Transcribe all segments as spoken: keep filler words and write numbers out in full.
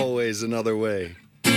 always another way.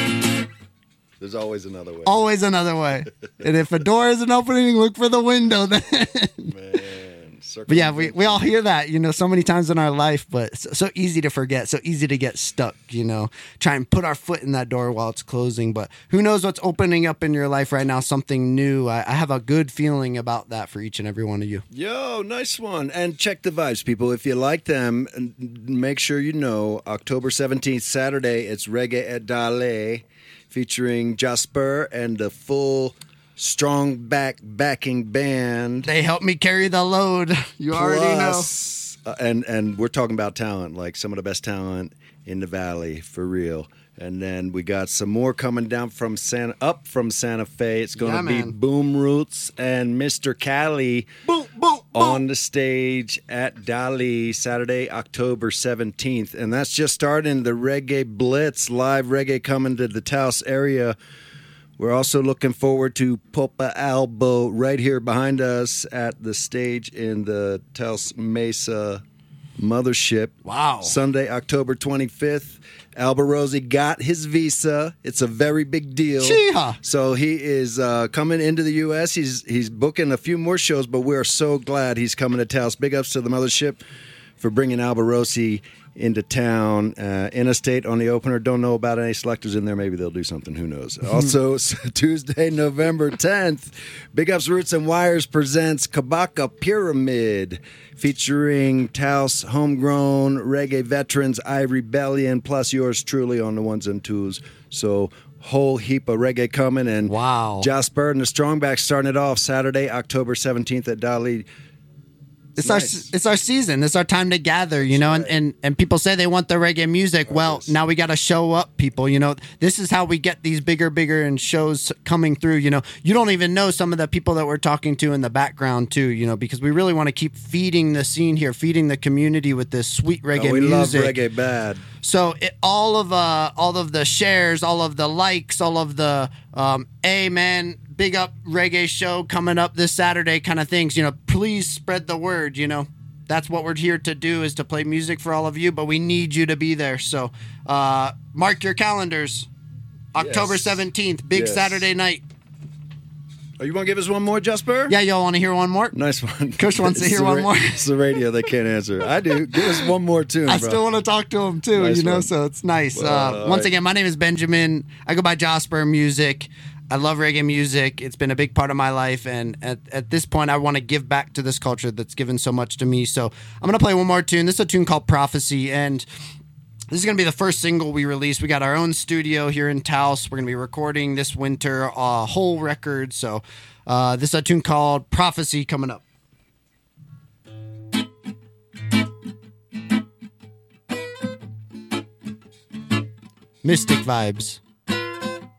There's always another way. Always another way. And if a door isn't opening, look for the window then. Man. But yeah, we, we all hear that, you know, so many times in our life, but it's so easy to forget, so easy to get stuck, you know, try and put our foot in that door while it's closing. But who knows what's opening up in your life right now, something new. I, I have a good feeling about that for each and every one of you. Yo, nice one. And check the vibes, people. If you like them, make sure you know October seventeenth, Saturday, it's Reggae at Dale, featuring Jasper and the full strong back backing band. They help me carry the load. You Plus, already know. Uh, and and we're talking about talent, like some of the best talent in the Valley, for real. And then we got some more coming down from Santa, up from Santa Fe. It's going to Yeah, be man. Boom Roots and Mister Cali Boom, boom, boom. on the stage at Dali Saturday, October seventeenth. And that's just starting the Reggae Blitz, live reggae coming to the Taos area. We're also looking forward to Popa Albo right here behind us at the stage in the Taos Mesa Mothership. Wow. Sunday, October twenty-fifth. Alba Rosie got his visa. It's a very big deal. Cheeha. So he is uh, coming into the U S. He's he's booking a few more shows, but we're so glad he's coming to Taos. Big ups to the Mothership for bringing Alba Rosie into town. Uh, Interstate on the opener. Don't know about any selectors in there. Maybe they'll do something. Who knows? Also, Tuesday, November tenth, Big Ups Roots and Wires presents Kabaka Pyramid, featuring Taos homegrown reggae veterans, I Rebellion, plus yours truly on the ones and twos. So, whole heap of reggae coming. And Wow. Jasper and the Strongback starting it off Saturday, October seventeenth at Dali. It's Nice. our it's our season. It's our time to gather, you know, and, right. and, and people say they want the reggae music. Well, Yes. now we got to show up, people. You know, this is how we get these bigger, bigger and shows coming through. You know, you don't even know some of the people that we're talking to in the background too, you know, because we really want to keep feeding the scene here, feeding the community with this sweet reggae Oh, we music. love reggae bad. So it, all of uh, all of the shares, all of the likes, all of the um, hey man, big up reggae show coming up this Saturday kind of things. You know, please spread the word. You know, that's what we're here to do, is to play music for all of you. But we need you to be there. So uh, mark your calendars. October Yes. seventeenth, big Yes. Saturday night. Oh, you want to give us one more, Jasper? Yeah, y'all want to hear one more? Nice one. Kush wants to It's hear the one ra- more. It's the radio. They can't answer. I do. Give us one more tune, I bro. still want to talk to him too, Nice you know, one. so it's nice. Well, uh, all once right. again, my name is Benjamin. I go by Jasper Music. I love reggae music. It's been a big part of my life, and at, at this point, I want to give back to this culture that's given so much to me. So I'm going to play one more tune. This is a tune called Prophecy, and this is going to be the first single we release. We got our own studio here in Taos. We're going to be recording this winter a whole record. So uh, this is a tune called Prophecy coming up. Mystic vibes.